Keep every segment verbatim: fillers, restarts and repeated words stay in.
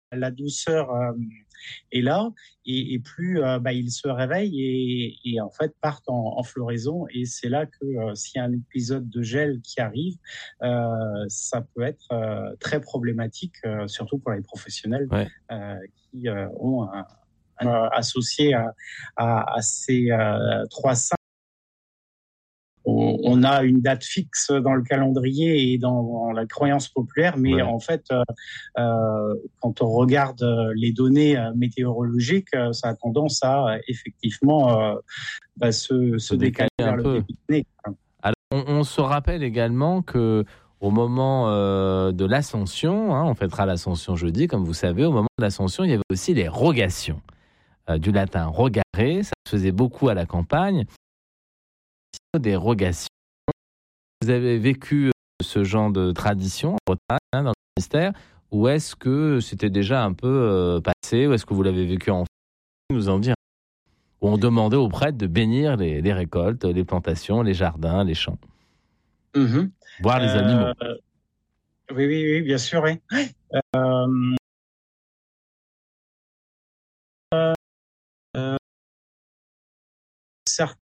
la douceur euh, est là, et, et plus euh, bah, ils se réveillent et, et en fait partent en, en floraison. Et c'est là que euh, s'il y a un épisode de gel qui arrive, euh, ça peut être euh, très problématique, euh, surtout pour les professionnels Ouais. euh, qui euh, ont un, un, associé à, à, à ces euh, trois saints. On, on a une date fixe dans le calendrier et dans, dans la croyance populaire, mais Ouais. en fait, euh, euh, quand on regarde les données euh, météorologiques, euh, ça a tendance à euh, effectivement euh, bah, se, se décaler vers le début de l'année. Alors, on, on se rappelle également que au moment euh, de l'ascension, hein, on fêtera l'ascension jeudi, comme vous savez, au moment de l'ascension, il y avait aussi les rogations, euh, du latin rogare, ça se faisait beaucoup à la campagne. Des rogations. Vous avez vécu ce genre de tradition en Bretagne, hein, dans le ministère, ou est-ce que c'était déjà un peu euh, passé, ou est-ce que vous l'avez vécu en nous en dire? Où on demandait aux prêtres de bénir les, les récoltes, les plantations, les jardins, les champs, Mmh. voire les animaux. Euh, oui, oui, oui, bien sûr, oui. Euh, euh, certes,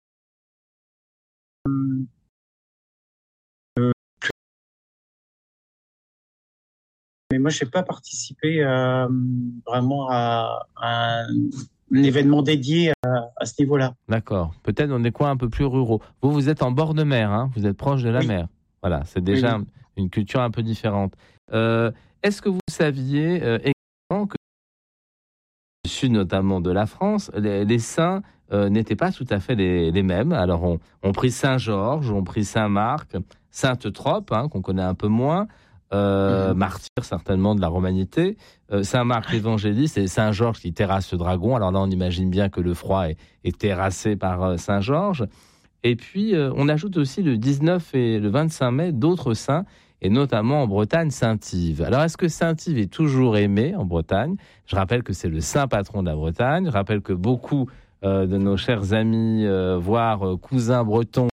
mais moi, je n'ai pas participé euh, vraiment à, à un événement dédié à, à ce niveau-là. D'accord. Peut-être dans des coins un peu plus ruraux. Vous, vous êtes en bord de mer, hein, vous êtes proche de la Oui, mer. Voilà, c'est oui, déjà oui. une culture un peu différente. Euh, est-ce que vous saviez euh, également que le sud notamment de la France, les, les saints euh, n'étaient pas tout à fait les, les mêmes. Alors on, on prit Saint-Georges, on prit Saint-Marc, Sainte-Trope, hein, qu'on connaît un peu moins, euh, Mmh. martyr certainement de la romanité, euh, Saint-Marc l'évangéliste et Saint-Georges qui terrasse le dragon. Alors là on imagine bien que le froid est, est terrassé par euh, Saint-Georges. Et puis euh, on ajoute aussi le dix-neuf et le vingt-cinq mai d'autres saints, et notamment en Bretagne, Saint-Yves. Alors, est-ce que Saint-Yves est toujours aimé en Bretagne? Je rappelle que c'est le saint patron de la Bretagne. Je rappelle que beaucoup euh, de nos chers amis, euh, voire euh, cousins bretons,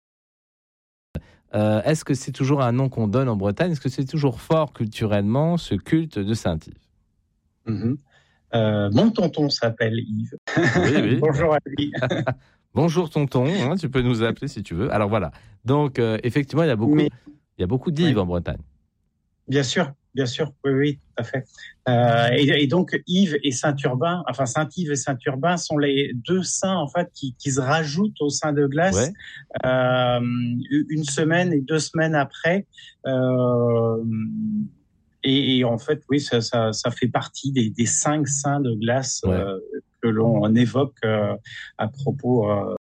euh, est-ce que c'est toujours un nom qu'on donne en Bretagne? Est-ce que c'est toujours fort culturellement, ce culte de Saint-Yves? Mmh. Euh, mon tonton s'appelle Yves. Oui, oui. Bonjour à lui. Bonjour tonton, hein, tu peux nous appeler si tu veux. Alors voilà. Donc, euh, effectivement, il y a beaucoup, Mais il y a beaucoup d'Yves oui, en Bretagne. bien sûr, bien sûr, oui, oui, tout à fait. Euh, et, et donc Yves et Saint-Urbain, enfin Saint-Yves et Saint-Urbain sont les deux saints en fait qui, qui se rajoutent au Saint de glace Ouais. euh, une semaine et deux semaines après. Euh, et, et en fait, oui, ça, ça, ça fait partie des, des cinq saints de glace Ouais. euh, que l'on évoque euh, à propos euh,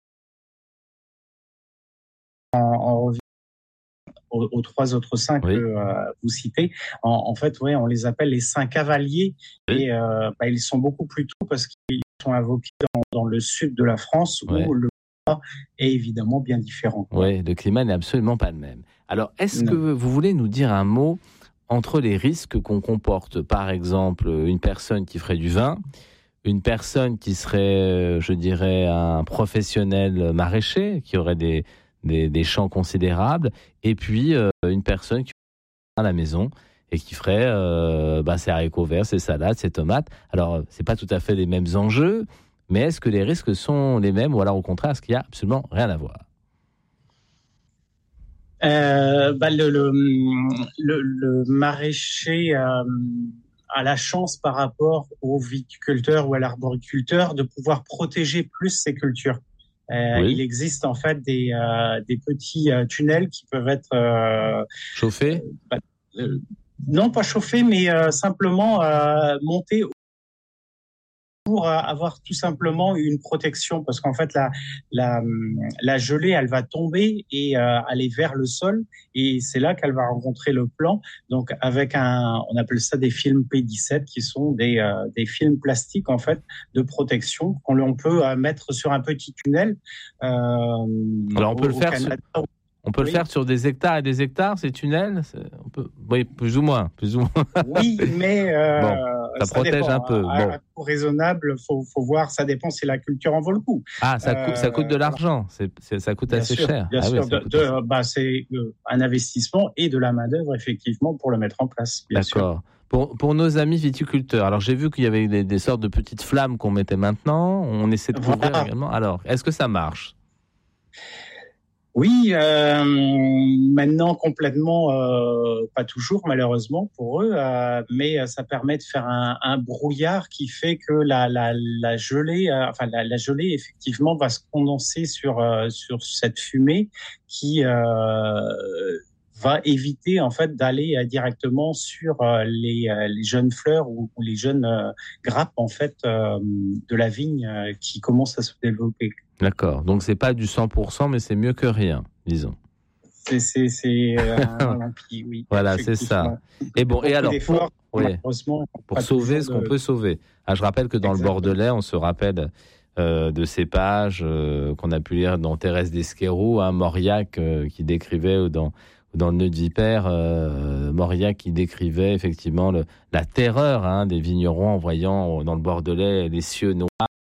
en, en Aux, aux trois autres saints que Oui. euh, vous citez. En, en fait, ouais, on les appelle les saints cavaliers, Oui. et euh, bah, ils sont beaucoup plus tôt parce qu'ils sont invoqués dans, dans le sud de la France Ouais. où le climat est évidemment bien différent, quoi. Oui, le climat n'est absolument pas le même. Alors, est-ce que Non. vous voulez nous dire un mot entre les risques qu'on comporte, par exemple, une personne qui ferait du vin, une personne qui serait, je dirais, un professionnel maraîcher, qui aurait des, des, des champs considérables, et puis euh, une personne qui à la maison et qui ferait euh, bah, ses haricots verts, ses salades, ses tomates. Alors, c'est pas tout à fait les mêmes enjeux, mais est-ce que les risques sont les mêmes, ou alors au contraire, est-ce qu'il y a absolument rien à voir? Euh, bah, le, le, le, le maraîcher euh, a la chance par rapport au viticulteur ou à l'arboriculteur de pouvoir protéger plus ses cultures. Euh, Oui. il existe en fait des, euh, des petits euh, tunnels qui peuvent être euh, Chauffé? bah, euh, non pas chauffés, mais euh, simplement euh, montés pour avoir tout simplement une protection, parce qu'en fait la, la, la gelée elle va tomber et euh, aller vers le sol, et c'est là qu'elle va rencontrer le plan. Donc avec un, on appelle ça des films P dix-sept, qui sont des, euh, des films plastiques en fait de protection qu'on peut euh, mettre sur un petit tunnel euh, Alors, on au, peut le au faire sur, Canada. on On peut oui. le faire sur des hectares et des hectares, ces tunnels c'est, on peut, oui, plus ou moins, plus ou moins. Oui, mais euh, bon, ça, ça protège dépend, un peu. À, bon. à coût raisonnable, faut, faut voir. Ça dépend si la culture en vaut le coup. Ah, ça coûte, euh, ça coûte de l'argent. C'est, c'est, ça coûte bien assez sûr, cher. Bien ah, sûr, oui, de, de, bah, c'est un investissement et de la main d'œuvre effectivement pour le mettre en place. Bien D'accord. Sûr. Pour, pour nos amis viticulteurs, alors j'ai vu qu'il y avait des, des sortes de petites flammes qu'on mettait maintenant. On essaie de couvrir voilà. également. Alors, est-ce que ça marche ? Oui, euh, maintenant complètement, euh, pas toujours malheureusement pour eux, euh, mais ça permet de faire un, un brouillard qui fait que la, la, la gelée, euh, enfin la, la gelée effectivement va se condenser sur euh, sur cette fumée qui euh, va éviter en fait d'aller euh, directement sur euh, les, euh, les jeunes fleurs ou, ou les jeunes euh, grappes en fait euh, de la vigne euh, qui commencent à se développer. D'accord. Donc c'est pas du cent pour cent, mais c'est mieux que rien, disons. C'est c'est c'est un ralenti, oui. Voilà, c'est ça. Et bon, et alors pour, oui, pour sauver ce qu'on de... peut sauver. Ah, je rappelle que dans Exactement. le Bordelais, on se rappelle euh, de cépages euh, qu'on a pu lire dans Thérèse d'Esquerroux, hein, Mauriac euh, qui décrivait ou dans dans le Nœud de Vipère, euh, Mauriac qui décrivait effectivement le, la terreur hein, des vignerons en voyant dans le Bordelais les cieux noirs.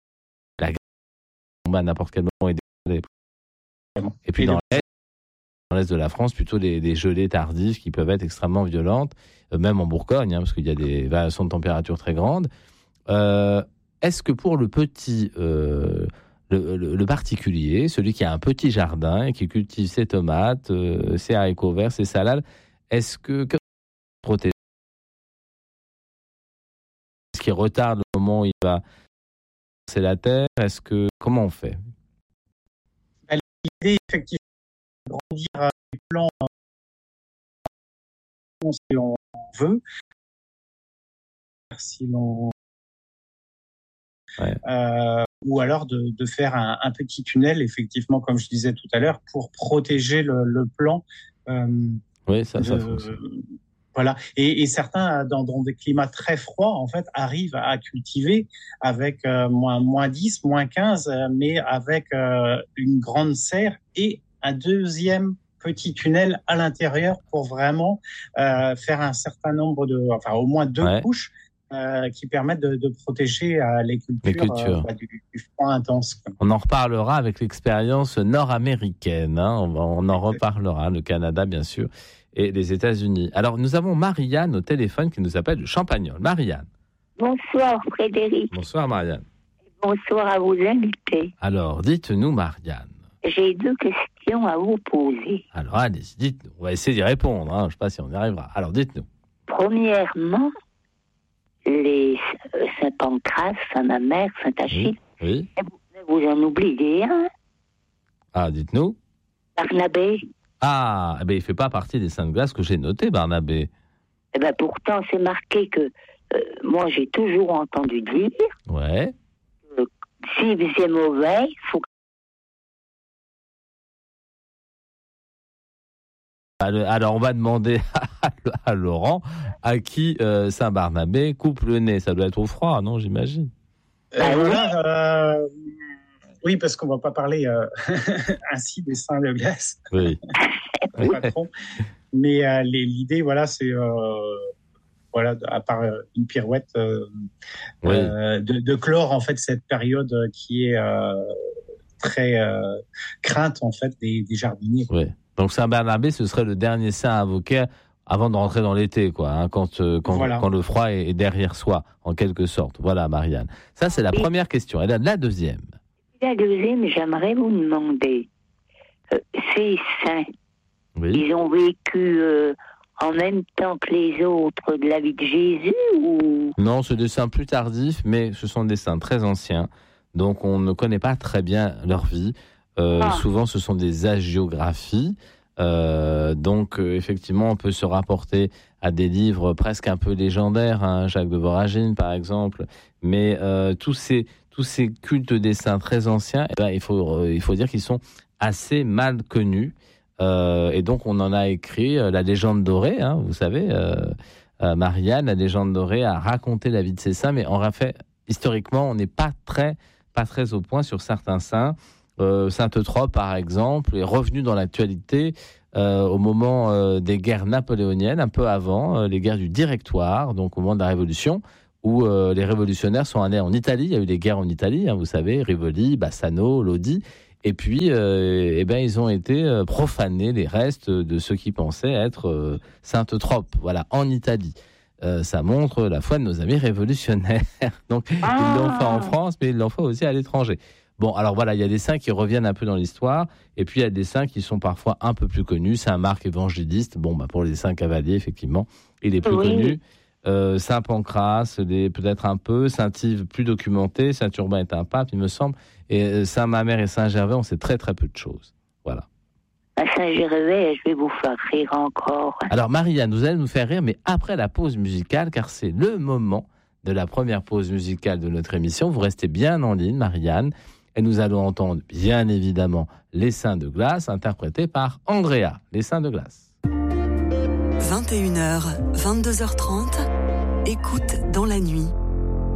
À n'importe quel moment. Et puis dans l'Est, dans l'Est de la France, plutôt des, des gelées tardives qui peuvent être extrêmement violentes, euh, même en Bourgogne, hein, parce qu'il y a des variations de température très grandes. Euh, est-ce que pour le petit, euh, le, le, le particulier, celui qui a un petit jardin et qui cultive ses tomates, euh, ses haricots verts, ses salades, est-ce que, que protéger ? Est-ce qu'il retarde le moment où il va c'est la terre, est-ce que comment on fait ? L'idée effectivement de grandir les plants si on veut, si l'on ouais. euh, ou alors de, de faire un, un petit tunnel effectivement comme je disais tout à l'heure pour protéger le, le plant. Euh, oui, ça, de, ça fonctionne. Voilà. Et, et certains, dans, dans des climats très froids, en fait, arrivent à cultiver avec euh, moins, moins dix, moins quinze, euh, mais avec euh, une grande serre et un deuxième petit tunnel à l'intérieur pour vraiment euh, faire un certain nombre de, enfin, au moins deux ouais. couches euh, qui permettent de, de protéger euh, les cultures, les cultures. Euh, bah, du, du froid intense. Quoi. On en reparlera avec l'expérience nord-américaine. Hein. On, on en reparlera, le Canada, bien sûr. Et les États-Unis. Alors, nous avons Marianne au téléphone qui nous appelle de Champagnole. Marianne. Bonsoir, Frédéric. Bonsoir, Marianne. Bonsoir à vos invités. Alors, dites-nous, Marianne. J'ai deux questions à vous poser. Alors, allez-y, dites-nous. On va essayer d'y répondre. Hein. Je ne sais pas si on y arrivera. Alors, dites-nous. Premièrement, les Saint-Pancras, Saint-Mamère, Saint-Achille. Oui. oui. Vous, vous en oubliez un. Ah, dites-nous. Barnabé. Ah, eh ben, il ne fait pas partie des Saintes Glaces que j'ai notées, Barnabé. Eh ben, pourtant, c'est marqué que euh, moi, j'ai toujours entendu dire ouais. que si c'est mauvais, il faut... Alors, on va demander à, à Laurent à qui euh, Saint-Barnabé coupe le nez. Ça doit être au froid, non, j'imagine. Euh, voilà, euh... Oui, parce qu'on ne va pas parler euh, ainsi des seins de glace. Oui. Patron. Mais euh, les, l'idée, voilà, c'est, euh, voilà, à part une pirouette, euh, oui. euh, de, de clore, en fait, cette période qui est euh, très euh, crainte, en fait, des, des jardiniers. Oui. Donc, Saint-Barnabé, ce serait le dernier saint à invoquer avant de rentrer dans l'été, quoi, hein, quand, euh, quand, voilà. quand le froid est, est derrière soi, en quelque sorte. Voilà, Marianne. Ça, c'est la oui. première question. Et la, la deuxième. La deuxième, j'aimerais vous demander, euh, ces saints, oui. ils ont vécu euh, en même temps que les autres de la vie de Jésus ou... Non, c'est des saints plus tardifs, mais ce sont des saints très anciens, donc on ne connaît pas très bien leur vie. Euh, ah. Souvent, ce sont des hagiographies, euh, donc euh, effectivement, on peut se rapporter à des livres presque un peu légendaires, hein, Jacques de Voragine par exemple, mais euh, tous ces... Tous ces cultes des saints très anciens, eh ben, il faut, euh, il faut dire qu'ils sont assez mal connus. Euh, et donc, on en a écrit euh, la légende dorée, hein, vous savez, euh, euh, Marianne, la légende dorée a raconté la vie de ces saints, mais en fait, historiquement, on n'est pas très, pas très au point sur certains saints. Euh, Sainte-Trope, par exemple, est revenu dans l'actualité euh, au moment euh, des guerres napoléoniennes, un peu avant, euh, les guerres du Directoire, donc au moment de la Révolution, où euh, les révolutionnaires sont allés en Italie. Il y a eu des guerres en Italie, hein, vous savez, Rivoli, Bassano, Lodi. Et puis, euh, eh ben, ils ont été euh, profanés, les restes de ceux qui pensaient être euh, Sainte-Trope, voilà, en Italie. Euh, ça montre la foi de nos amis révolutionnaires. Donc, ah. ils l'ont fait en France, mais ils l'ont fait aussi à l'étranger. Bon, alors voilà, il y a des saints qui reviennent un peu dans l'histoire, et puis il y a des saints qui sont parfois un peu plus connus. Saint Marc évangéliste, bon, bah, pour les saints cavaliers, effectivement, il est plus oui. connu. Euh, Saint Pancrace, les, peut-être un peu. Saint Yves, plus documenté. Saint Urbain est un pape, il me semble. Et Saint Mamère et Saint Gervais, on sait très très peu de choses. Voilà. À Saint Gervais, je vais vous faire rire encore. Alors Marianne, vous allez nous faire rire, mais après la pause musicale, car c'est le moment de la première pause musicale de notre émission. Vous restez bien en ligne, Marianne, et nous allons entendre, bien évidemment, Les Saints de Glace, interprétés par Andrea, Les Saints de Glace. vingt et une heures, vingt-deux heures trente, écoute dans la nuit.